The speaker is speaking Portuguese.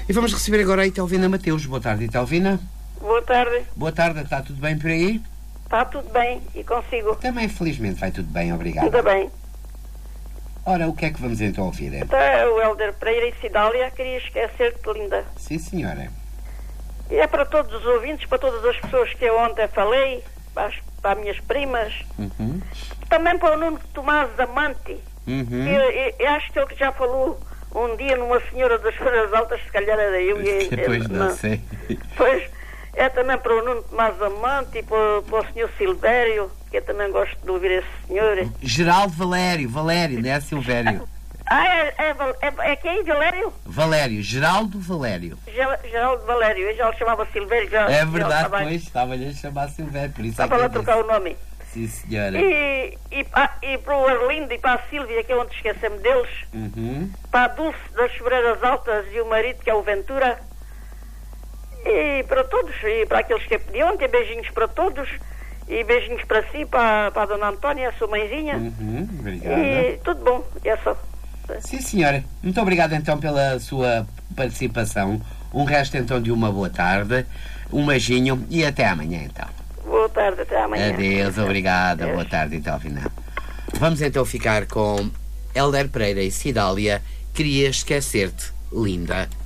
E vamos receber agora a Itelvina Mateus. Boa tarde, Itelvina. Boa tarde. Boa tarde, está tudo bem por aí? Está tudo bem, e consigo? Também, felizmente, vai tudo bem, obrigado. Tudo bem. Ora, o que é que vamos então ouvir? Então, o Hélder Pereira e Cidália, queria esquecer-te, linda. Sim, senhora. E é para todos os ouvintes, para todas as pessoas que eu ontem falei, para as minhas primas. Também para o Nuno Tomás Amante. Eu acho que ele já falou um dia numa senhora das Feiras Altas, se calhar era eu. Pois não sei. Pois, é também para o Nuno Tomás Amante e para o senhor Silvério, que eu também gosto de ouvir esse senhor. Geraldo Valério, não é Silvério. É quem, Valério? Valério, Geraldo Valério. Geraldo Valério, eu já o chamava Silvério. É verdade, pois, estava-lhe a chamar Silvério, por isso estava lá a trocar o nome. Sim, senhora. E para o Arlindo e para a Sílvia, que é onde esquecemos deles. Para a Dulce das Sobreiras Altas e o marido, que é o Ventura. E para todos, e para aqueles que pediam, tem beijinhos para todos. E beijinhos para si, para a dona Antónia, a sua mãezinha. Obrigada. E tudo bom, é só. Sim, senhora. Muito obrigado então pela sua participação. Um resto então de uma boa tarde, um beijinho e até amanhã então. Boa tarde, até amanhã. Adeus, obrigada. Boa tarde então, final. Vamos então ficar com Hélder Pereira e Cidália. Queria esquecer-te, linda.